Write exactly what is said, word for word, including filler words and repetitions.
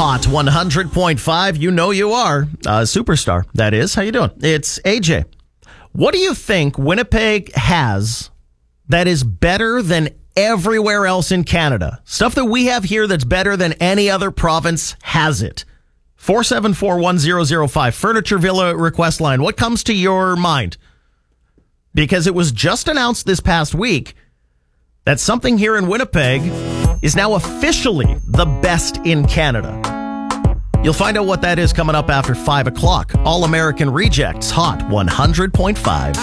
Hot one hundred point five. You know you are a superstar. That is. How you doing? It's A J. What do you think Winnipeg has that is better than everywhere else in Canada? Stuff that we have here that's better than any other province has it. four seven four, one zero zero five. Furniture Villa request line. What comes to your mind? Because it was just announced this past week that something here in Winnipeg is now officially the best in Canada. You'll find out what that is coming up after five o'clock. All American Rejects, Hot one hundred point five.